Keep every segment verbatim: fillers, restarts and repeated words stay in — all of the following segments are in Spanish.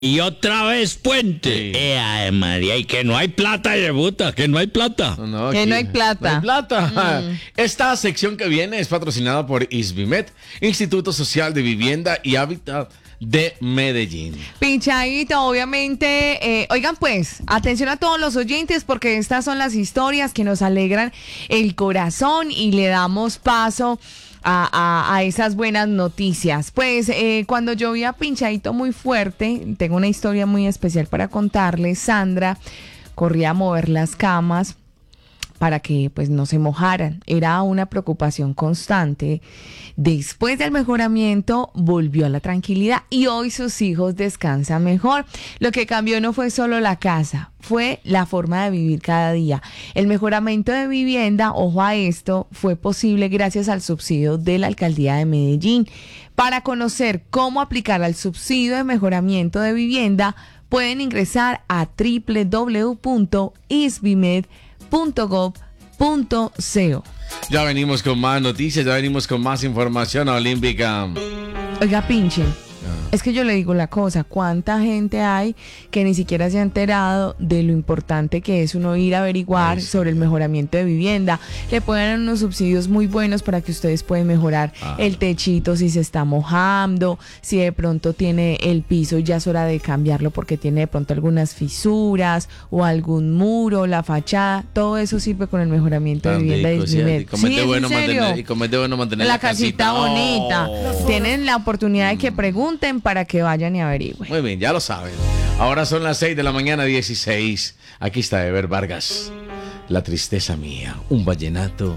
Y otra vez puente. Sí. Eh, ay, María, y que no hay plata, yebuta, que no hay plata. No, Que aquí no hay plata. No hay plata. Esta sección que viene es patrocinada por ISBIMED, Instituto Social de Vivienda y Hábitat de Medellín. Pinchadito, obviamente. Eh, oigan, pues, atención a todos los oyentes, porque estas son las historias que nos alegran el corazón y le damos paso a, a, a esas buenas noticias. Pues, eh, cuando llovía Pinchadito muy fuerte, tengo una historia muy especial para contarles. Sandra corría a mover las camas para que pues no se mojaran. Era una preocupación constante. Después del mejoramiento volvió a la tranquilidad y hoy sus hijos descansan mejor. Lo que cambió no fue solo la casa, fue la forma de vivir cada día. El mejoramiento de vivienda, ojo a esto, fue posible gracias al subsidio de la Alcaldía de Medellín. Para conocer cómo aplicar al subsidio de mejoramiento de vivienda, pueden ingresar a doble u doble u doble u punto isbimed punto gov punto co. Ya venimos con más noticias, ya venimos con más información olímpica. Oiga, pinche, es que yo le digo la cosa, ¿cuánta gente hay que ni siquiera se ha enterado de lo importante que es uno ir a averiguar Ay, sí. sobre el mejoramiento de vivienda? Le pueden dar unos subsidios muy buenos para que ustedes puedan mejorar Ah. el techito si se está mojando, si de pronto tiene el piso y ya es hora de cambiarlo porque tiene de pronto algunas fisuras o algún muro, la fachada, todo eso sirve con el mejoramiento de vivienda de Rico, sí, Isbimed. y como es Sí, de ¿es bueno en serio? mantener, y como es de bueno mantener La la, casita bonita. Oh. Tienen la oportunidad de que pregunten para que vayan y averigüen. Muy bien, ya lo saben. Ahora son las seis de la mañana, dieciséis. Aquí está Ever Vargas. La tristeza mía, un vallenato.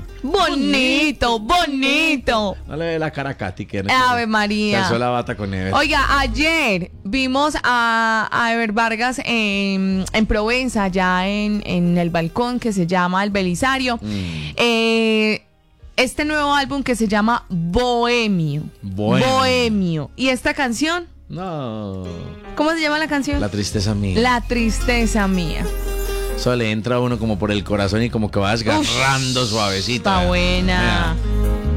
Bonito, bonito. No le ve la cara a Katy, que no Ave María. calzó la bata con Ever. Oiga, ayer vimos a, a Ever Vargas en, en Provenza, ya en, en el balcón que se llama El Belisario. Mm. Eh, este nuevo álbum que se llama Bohemio. Bohemio. Bohemio. ¿Y esta canción? No. ¿Cómo se llama la canción? La tristeza mía. La tristeza mía. Eso le entra a uno como por el corazón y como que va desgarrando suavecito. Está Vea. buena. Vea.